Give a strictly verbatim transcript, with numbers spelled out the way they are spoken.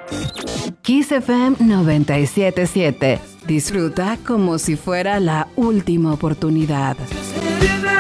Kiss F M noventa y siete punto siete. Disfruta como si fuera la última oportunidad.